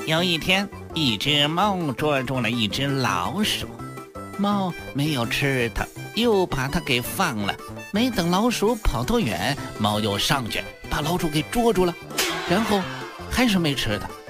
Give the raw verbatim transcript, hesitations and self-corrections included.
有一天，一只猫捉住了一只老鼠，猫没有吃它，又把它给放了。没等老鼠跑多远，猫又上去把老鼠给捉住了，然后还是没吃它，